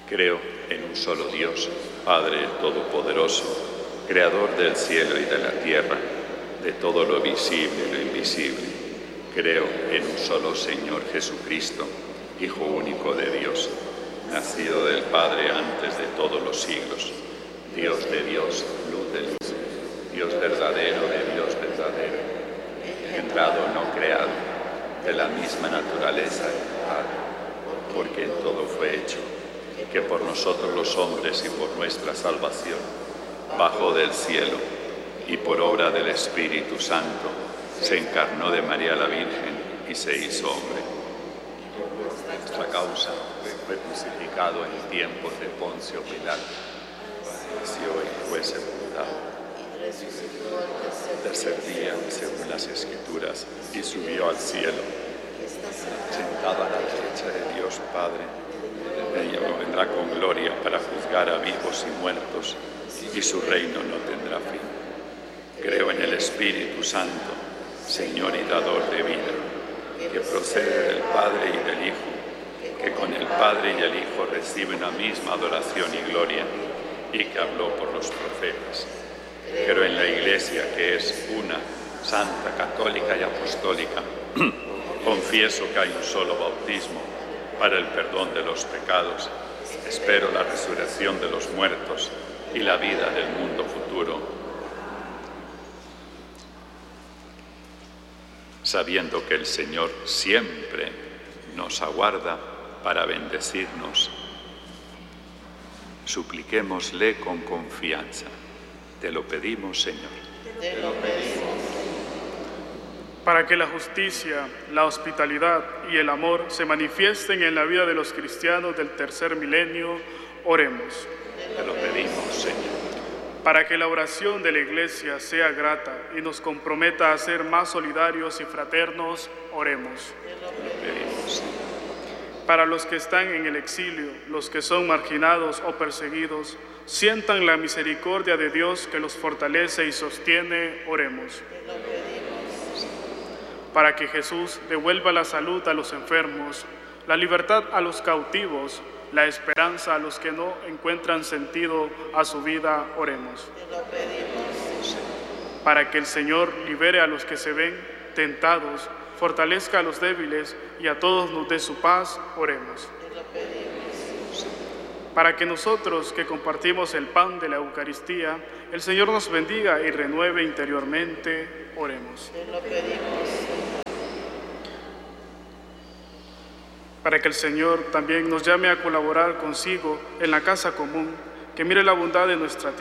Creo en un solo Dios, Padre Todopoderoso, Creador del cielo y de la tierra, de todo lo visible y lo invisible. Creo en un solo Señor Jesucristo, Hijo único de Dios, nacido del Padre antes de todos los siglos, Dios de Dios, luz de luz, Dios verdadero de Dios verdadero, engendrado, no creado, de la misma naturaleza del Padre, por quien todo fue hecho, que por nosotros los hombres y por nuestra salvación, bajó del cielo y por obra del Espíritu Santo, se encarnó de María la Virgen y se hizo hombre. Nuestra causa fue crucificado en tiempos de Poncio Pilato, padeció y fue sepultado. El tercer día, según las Escrituras, y subió al cielo, sentado a la derecha de Dios Padre. Ella vendrá con gloria para juzgar a vivos y muertos, y su reino no tendrá fin. Creo en el Espíritu Santo, Señor y dador de vida, que procede del Padre y del Hijo, que con el Padre y el Hijo recibe una misma adoración y gloria, y que habló por los profetas. Creo en la Iglesia, que es una, santa, católica y apostólica. Confieso que hay un solo bautismo para el perdón de los pecados. Espero la resurrección de los muertos y la vida del mundo futuro. Sabiendo que el Señor siempre nos aguarda para bendecirnos, supliquémosle con confianza. Te lo pedimos, Señor. Te lo pedimos. Para que la justicia, la hospitalidad y el amor se manifiesten en la vida de los cristianos del tercer milenio, oremos. Te lo pedimos, Señor. Para que la oración de la Iglesia sea grata y nos comprometa a ser más solidarios y fraternos, oremos. Te lo pedimos, Señor. Para los que están en el exilio, los que son marginados o perseguidos, sientan la misericordia de Dios que los fortalece y sostiene, oremos. Te lo pedimos. Para que Jesús devuelva la salud a los enfermos, la libertad a los cautivos, la esperanza a los que no encuentran sentido a su vida, oremos. Te lo pedimos. Para que el Señor libere a los que se ven tentados, fortalezca a los débiles y a todos nos dé su paz, oremos. Te lo pedimos. Para que nosotros que compartimos el pan de la Eucaristía, el Señor nos bendiga y renueve interiormente, oremos. Te lo pedimos. Para que el Señor también nos llame a colaborar consigo en la casa común, que mire la bondad de nuestra tierra